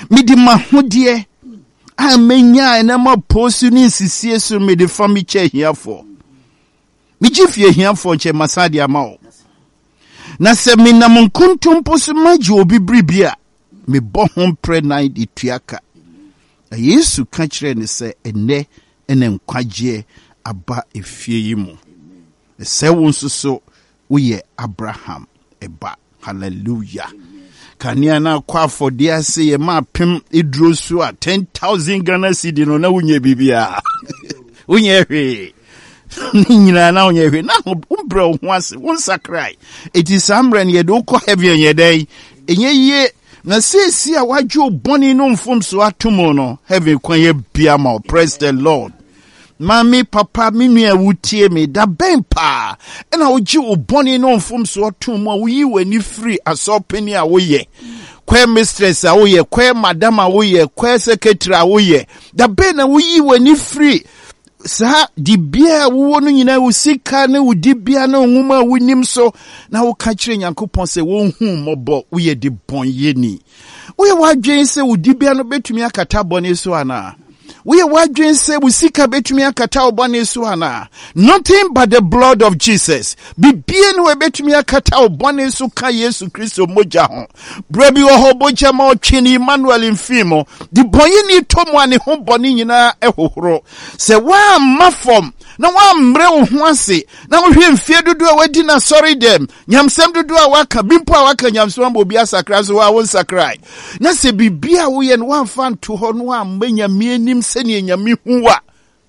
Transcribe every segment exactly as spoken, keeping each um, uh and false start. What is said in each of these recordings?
Me di mahudie. I menya and I'm a post ni sisie so me the family chair here for. Me jifie here for che masadi amao. Na se me na munkuntum posu maji obi bribia. Me bohom pre night ituaka. Yesu ka kire ne se ene ene nkwagye aba efie yi mu. Se wonso so uye Abraham eba. Hallelujah. Kania na kwa for dia se ye ma pem idro so a ten thousand Ghana cedi no na unye bibia. Unye hwe. Nyina na unye hwe na umbra ho ase won sakrai. It is amran ye do ko heavy ye day. Enye ye na sesi a wadwo boni no mfom so atomo no heaven kwan ye bia ma. Praise the Lord. Mami papa minu ya wutie me da ben pa ena oji oboni no mfom so atomo wo yi wani free asopeni a wo ye kwe mistress a wo ye kwe madam a wo ye kwe secretary a wo ye da ben na wo yi wani free sa di bia wo no nyina wo sika ne wo di bia na nwuma wo nim so na wo ka kire Nyankopon se wo hu mobo wo ye di bon ye ni wo ye wadwen se wo di bia no betumi akata boni so ana. We are wondering say we seek a betumi akata obane so ana. Nothing but the blood of Jesus. Bibie we betumi akata obane so ka Yesu Kristo moja ho. Brebi wo ho boja ma otwini Emmanuel infimo. Di boye ni tomu ane ho boni nyina ehohoro. Se wa mafom na wa mre wo ho ase na wo hwe mfie dodo a wadi na sorry dem. Nyamsem dodo a waka bimpo a waka nyamsem bo bia sakra so wa won sakrai. Na se bibia wo ye no wa fan to ho no amanya mienim seni enyame huwa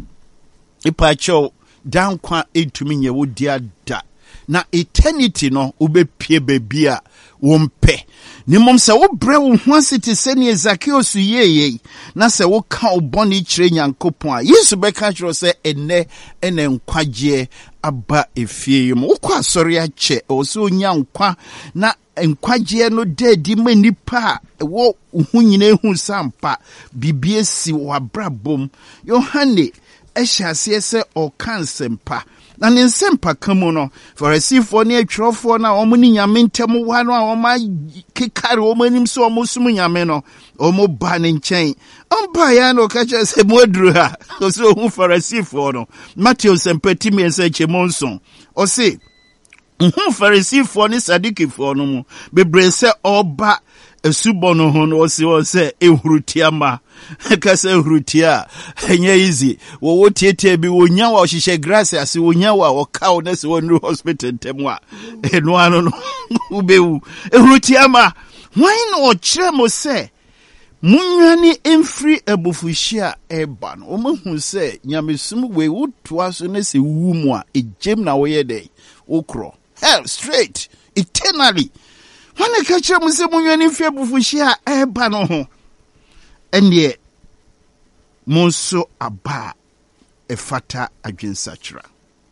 ipacho dan kwa etumi nye wo dia da na eternity no ubepie bebia wo mpe ni mom se wo bre wo ho asete seni Zacchaeus yeye na se wo ka oboni kire Nyankopon a Yesu be ka kire se ene ene nkwagye aba efie yim wo kwa sori ache o so nya nkwa na nkwagye no dedi manipa wo hu nyina hu sampa bibie si wa brabom Yohane ehyiase se o kansempa na ne nsempa kamo no Farisifo ne atwrofo na omo ni nyame ntem wa no a omo kekare omo nim so omo sum nyame no omo ba ne nchen ompa ya no ka che se modru ha so hu Farisifo no Matthew sempati me nse chemonson o se hu Farisifo ne Sadikifo no mu bebre se oba esubono ho no se o se ehurutiama ka se ehurutia enye easy wo wo tietie bi wo nya wa ohihye grace ase wo nya wa wo kaw na se wo no hospital temwa eno ano no ubewu ehurutiama why no kire mo se munwani emfri ebufuhia eba no o mahu se nyamesum we wo toa so na se wu mu a ejem na wo ye dey okro hell straight eternally. When I catch them, say, when you fear bufushia, eh, bano, and ye monso aba a fata against sachra.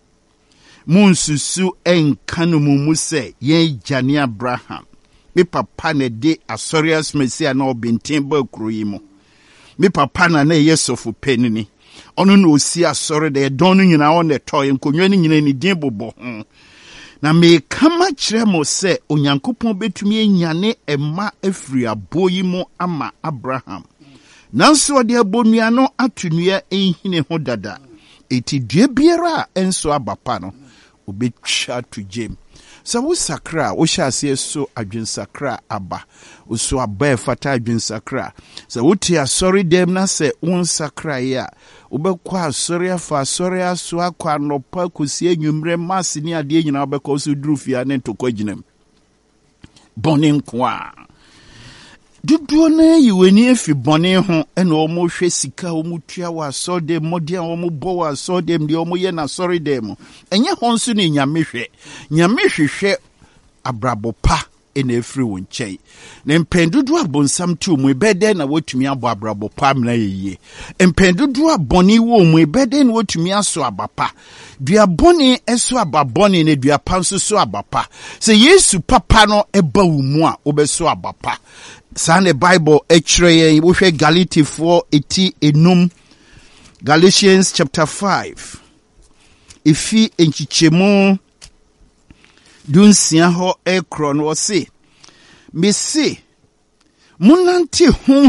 Monsusu en kanumu muse, ye Jani Abraham. Me papa ne de asorias mesia no bintimbo kruimo. Me papa na ne yesofu penini. Ono no si asori de donu nyina on the toy, and kunyani nyina ni dimbo bo. Na me kama kire mo se Onyankopon betumi enyane ema afiri aboyi mo ama Abraham. Nanso ode abonua no atunua ehine ho dada. Eti due biara enso abapa no obetwa to jem. Sa wo sakra wo hyase so adwen sakra aba. Wo so aba fata adwen sakra. Sa wo ti asori dem na se won sakra ya. Ubekwa asori afa asori aso akwa nopa kosi enwumre masi ni ade nyina obekwa so durufia ne ntokwa ginem. Boni nkwa. Duduo na yiweni efi boni ho ena omo hwe sika omo tua wa so dem modia omo bo wa so dem de omo ye na sorry dem enye honsu ni nyame hwe nyame hwehwe abrabo pa ena efri won chei na mpendudu abonsam tu mu ebede na wotumi abo abrabo pa mna yeye mpendudu aboni wo mu ebede na wotumi aso abapa dua boni eso ababoni na dua panso so abapa se Yesu papa no eba wo mu a obeso abapa. Sane Bible ekre wo hwe Galatians four eighty enum Galatians chapter five ifi enchichemu dunsia ho ekro no se me se munante hu